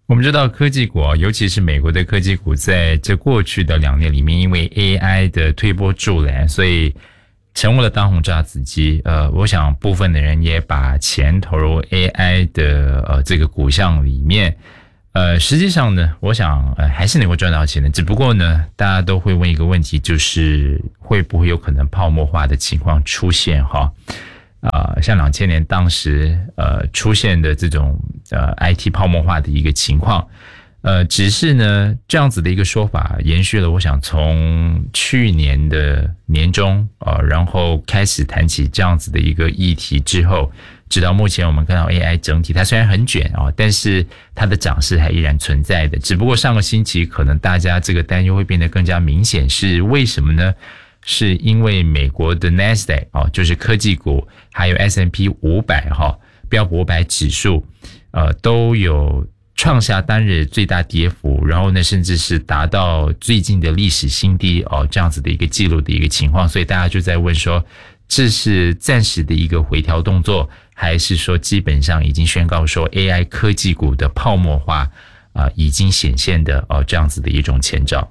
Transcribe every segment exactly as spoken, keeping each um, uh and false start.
我们知道科技股啊，尤其是美国的科技股，在这过去的两年里面，因为 A I 的推波助澜，所以成为了当红炸子鸡。呃，我想部分的人也把钱投入 A I 的呃这个股项里面。呃，实际上呢，我想呃还是能够赚到钱的，只不过呢，大家都会问一个问题，就是会不会有可能泡沫化的情况出现哈？呃，像两千年当时呃出现的这种呃 I T 泡沫化的一个情况，呃，只是呢这样子的一个说法延续了，我想从去年的年中呃，然后开始谈起这样子的一个议题之后，直到目前我们看到 A I 整体它虽然很卷啊，但是它的涨势还依然存在的，只不过上个星期可能大家这个担忧会变得更加明显，是为什么呢？是因为美国的 Nasdaq 哦，就是科技股，还有 S and P 五百哈，标普五百指数，呃，都有创下单日最大跌幅，然后呢，甚至是达到最近的历史新低哦，这样子的一个记录的一个情况，所以大家就在问说，这是暂时的一个回调动作，还是说基本上已经宣告说 A I 科技股的泡沫化啊、呃，已经显现的哦这样子的一种前兆。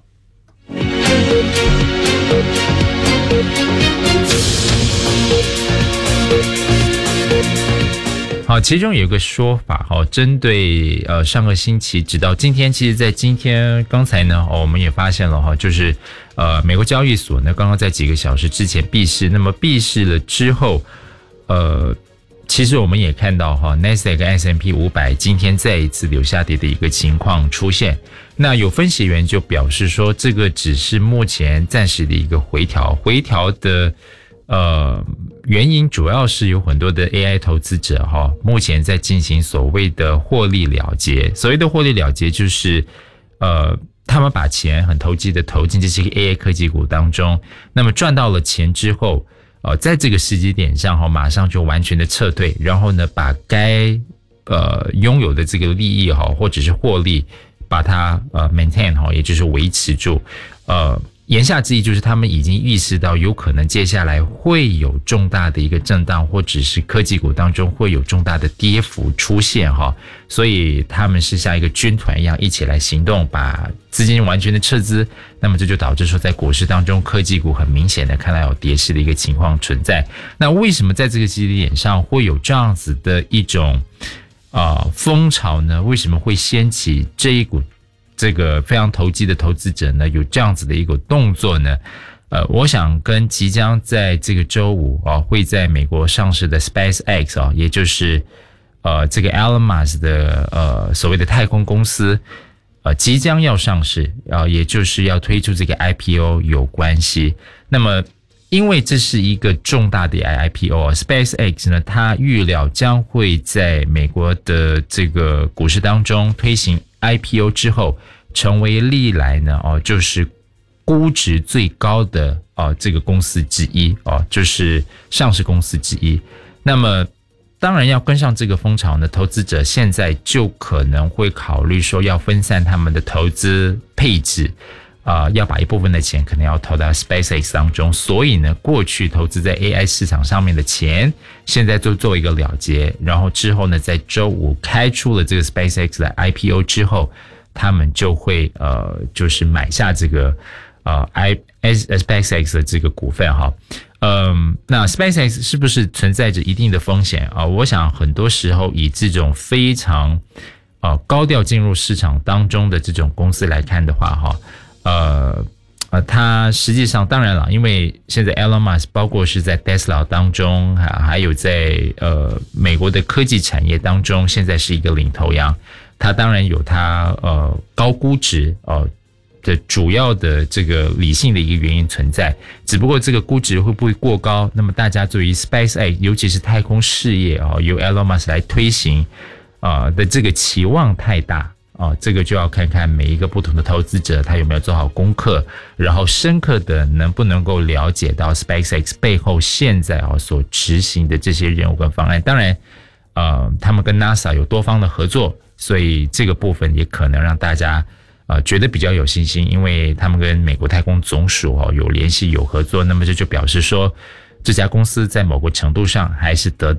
好，其中有一个说法哈，针对呃上个星期直到今天，其实在今天刚才呢，哦，我们也发现了哈，就是呃美国交易所呢刚刚在几个小时之前闭市，那么闭市了之后，呃，其实我们也看到哈 ，Nasdaq 跟 S and P 五百今天再一次有下跌的一个情况出现。那有分析员就表示说，这个只是目前暂时的一个回调，回调的。呃，原因主要是有很多的 A I 投资者哈，目前在进行所谓的获利了结。所谓的获利了结，就是呃，他们把钱很投机的投进这些 A I 科技股当中，那么赚到了钱之后，呃，在这个时机点上哈，马上就完全的撤退，然后呢，把该呃拥有的这个利益哈，或者是获利，把它呃 maintain 哈，也就是维持住，呃。言下之意就是他们已经意识到有可能接下来会有重大的一个震荡，或者是科技股当中会有重大的跌幅出现哈，所以他们是像一个军团一样一起来行动，把资金完全的撤资，那么这就导致说在股市当中科技股很明显的看到有跌势的一个情况存在。那为什么在这个基地点上会有这样子的一种呃风潮呢？为什么会掀起这一股这个非常投机的投资者呢，有这样子的一个动作呢？呃，我想跟即将在这个周五啊，会在美国上市的 SpaceX 啊，也就是呃这个 Elon Musk 的呃所谓的太空公司，呃即将要上市啊，也就是要推出这个 I P O 有关系。那么，因为这是一个重大的 I P O 啊 ，SpaceX 呢，它预料将会在美国的这个股市当中推行I P O 之后，成为历来呢哦，就是估值最高的哦这个公司之一哦，就是上市公司之一。那么当然要跟上这个风潮呢，投资者现在就可能会考虑说要分散他们的投资配置。啊、呃，要把一部分的钱可能要投到 SpaceX 当中，所以呢，过去投资在 A I 市场上面的钱，现在就做一个了结，然后之后呢，在周五开出了这个 SpaceX 的 I P O 之后，他们就会呃，就是买下这个呃 I SpaceX 的这个股份哈。嗯，那 SpaceX 是不是存在着一定的风险啊、呃？我想很多时候以这种非常呃高调进入市场当中的这种公司来看的话哈。呃呃，它实际上当然了，因为现在 Elon Musk 包括是在 Tesla 当中，还有在呃美国的科技产业当中，现在是一个领头羊。它当然有它呃高估值呃的主要的这个理性的一个原因存在，只不过这个估值会不会过高？那么大家对于 SpaceX 尤其是太空事业啊、呃，由 Elon Musk 来推行啊、呃、的这个期望太大。哦，这个就要看看每一个不同的投资者他有没有做好功课，然后深刻的能不能够了解到 SpaceX 背后现在啊所执行的这些任务跟方案。当然，呃，他们跟 NASA 有多方的合作，所以这个部分也可能让大家呃觉得比较有信心，因为他们跟美国太空总署哦有联系有合作，那么这就表示说这家公司在某个程度上还是得到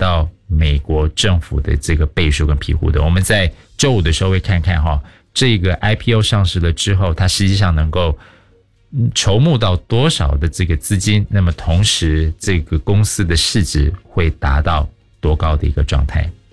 美国政府的这个背书跟庇护的。我们在周五的时候会看看哈，这个 I P O 上市了之后，它实际上能够筹募到多少的这个资金，那么同时这个公司的市值会达到多高的一个状态。